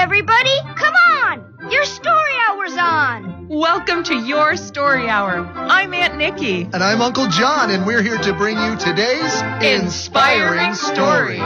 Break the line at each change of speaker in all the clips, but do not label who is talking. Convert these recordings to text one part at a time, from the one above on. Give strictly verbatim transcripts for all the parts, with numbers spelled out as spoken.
everybody. Come on. Your story hour's on.
Welcome to Your Story Hour. I'm Aunt Nikki.
And I'm Uncle John, and we're here to bring you today's
Inspiring Story.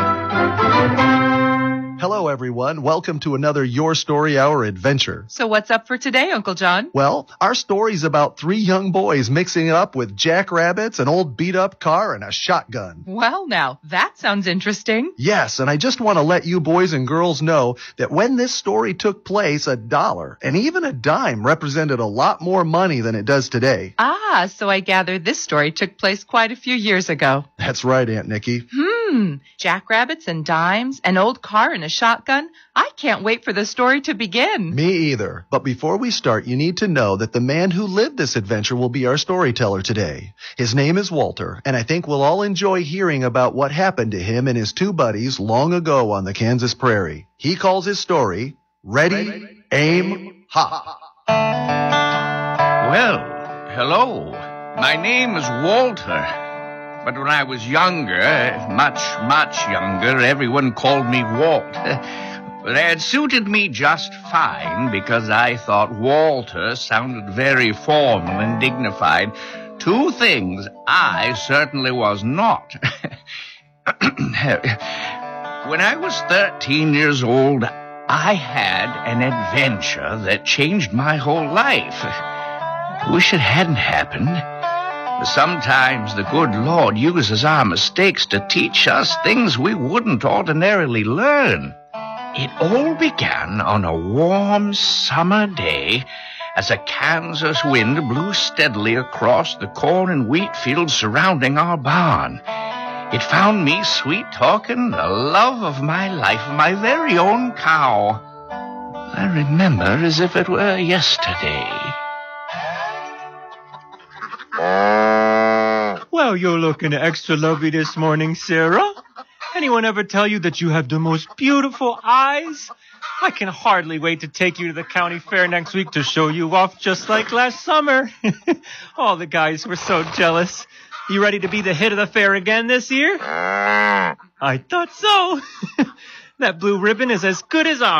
Hello, everyone. Welcome to another Your Story Hour adventure.
So what's up for today, Uncle John?
Well, our story's about three young boys mixing it up with jackrabbits, an old beat-up car, and a shotgun.
Well, now, that sounds interesting.
Yes, and I just want to let you boys and girls know that when this story took place, a dollar and even a dime represented a lot more money than it does today.
Ah, so I gather this story took place quite a few years ago.
That's right, Aunt Nikki.
Hmm, jackrabbits and dimes, an old car and a shotgun. I can't wait for the story to begin.
Me either. But before we start, you need to know that the man who lived this adventure will be our storyteller today. His name is Walter, and I think we'll all enjoy hearing about what happened to him and his two buddies long ago on the Kansas prairie. He calls his story, Ready, Ready Aim, Ha.
Well, hello. My name is Walter. But when I was younger, much, much younger, everyone called me Walt. But it suited me just fine because I thought Walter sounded very formal and dignified. Two things I certainly was not. When I was thirteen years old, I had an adventure that changed my whole life. I wish it hadn't happened. Sometimes the good Lord uses our mistakes to teach us things we wouldn't ordinarily learn. It all began on a warm summer day as a Kansas wind blew steadily across the corn and wheat fields surrounding our barn. It found me sweet-talking the love of my life, my very own cow. I remember as if it were yesterday.
Well, you're looking extra lovely this morning, Sarah. Anyone ever tell you that you have the most beautiful eyes? I can hardly wait to take you to the county fair next week to show you off just like last summer. All the guys were so jealous. You ready to be the hit of the fair again this year? I thought so. That blue ribbon is as good as ours.